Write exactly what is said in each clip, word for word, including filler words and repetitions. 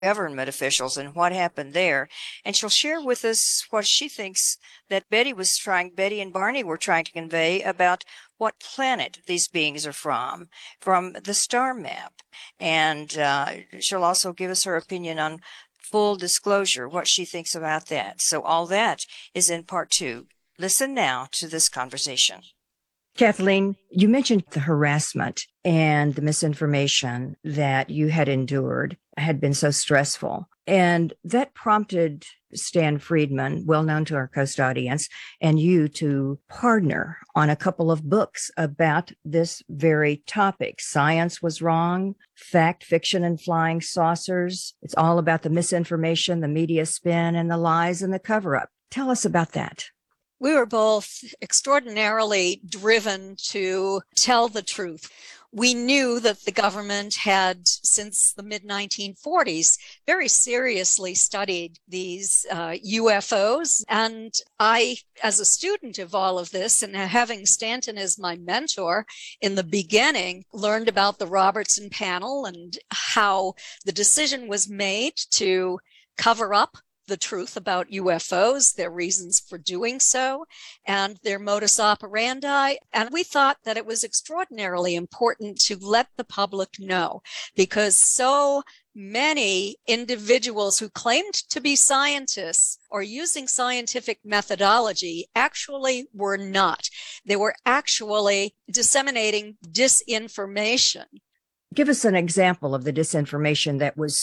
government officials and what happened there. And she'll share with us what she thinks that Betty was trying, Betty and Barney were trying to convey about what planet these beings are from, from the star map. And uh, she'll also give us her opinion on full disclosure, what she thinks about that. So all that is in part two. Listen now to this conversation. Kathleen, you mentioned the harassment and the misinformation that you had endured had been so stressful. And that prompted Stan Friedman, well known to our Coast audience, and you to partner on a couple of books about this very topic. Science Was Wrong, Fact, Fiction, and Flying Saucers. It's all about the misinformation, the media spin, and the lies and the cover-up. Tell us about that. We were both extraordinarily driven to tell the truth. We knew that the government had, since the mid nineteen forties, very seriously studied these uh, U F Os. And I, as a student of all of this, and having Stanton as my mentor in the beginning, learned about the Robertson panel and how the decision was made to cover up the truth about U F Os, their reasons for doing so, and their modus operandi. And we thought that it was extraordinarily important to let the public know, because so many individuals who claimed to be scientists or using scientific methodology actually were not. They were actually disseminating disinformation. Give us an example of the disinformation that was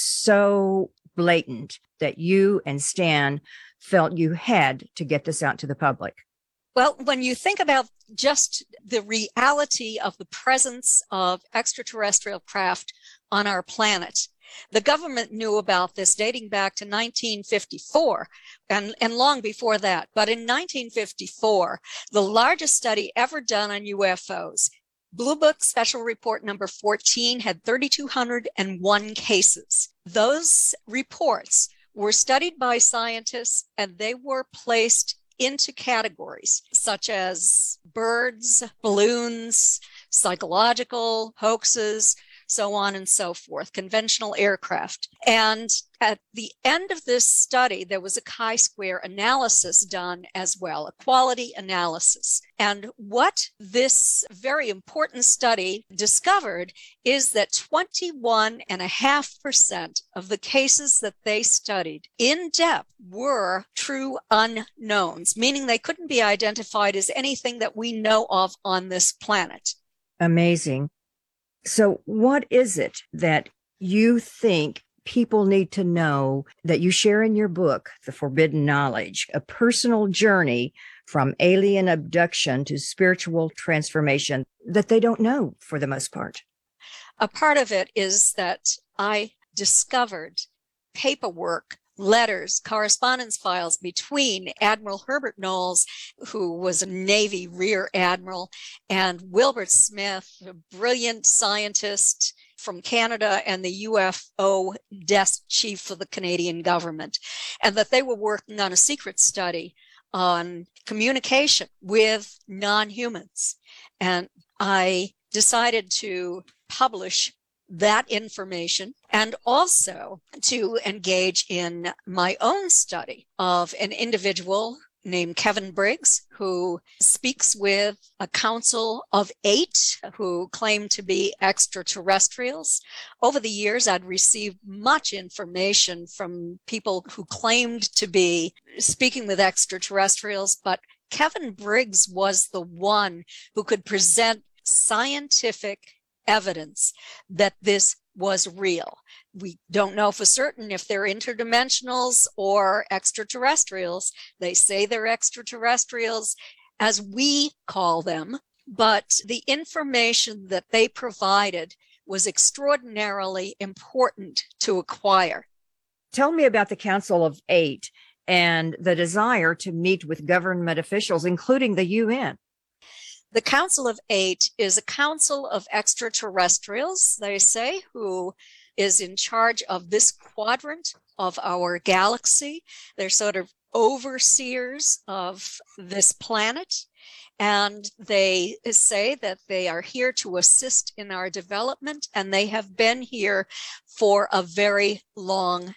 so blatant that you and Stan felt you had to get this out to the public? Well, when you think about just the reality of the presence of extraterrestrial craft on our planet, the government knew about this dating back to nineteen fifty-four and, and long before that. But in nineteen fifty-four, the largest study ever done on U F Os, Blue Book Special Report number fourteen, had three thousand two hundred one cases. Those reports were studied by scientists, and they were placed into categories such as birds, balloons, psychological hoaxes, so on and so forth, conventional aircraft. And at the end of this study, there was a chi-square analysis done as well, a quality analysis. And what this very important study discovered is that twenty-one point five percent of the cases that they studied in depth were true unknowns, meaning they couldn't be identified as anything that we know of on this planet. Amazing. So what is it that you think people need to know that you share in your book, The Forbidden Knowledge, a personal journey from alien abduction to spiritual transformation that they don't know for the most part? A part of it is that I discovered paperwork, letters, correspondence files between Admiral Herbert Knowles, who was a Navy Rear Admiral, and Wilbert Smith, a brilliant scientist from Canada and the U F O desk chief for the Canadian government, and that they were working on a secret study on communication with non-humans. And I decided to publish that information and also to engage in my own study of an individual named Kevin Briggs, who speaks with a council of eight who claim to be extraterrestrials. Over the years, I'd received much information from people who claimed to be speaking with extraterrestrials, but Kevin Briggs was the one who could present scientific evidence that this was real. We don't know for certain if they're interdimensionals or extraterrestrials. They say they're extraterrestrials, as we call them, but the information that they provided was extraordinarily important to acquire. Tell me about the Council of Eight and the desire to meet with government officials, including the U N. The Council of Eight is a council of extraterrestrials, they say, who is in charge of this quadrant of our galaxy. They're sort of overseers of this planet, and they say that they are here to assist in our development, and they have been here for a very long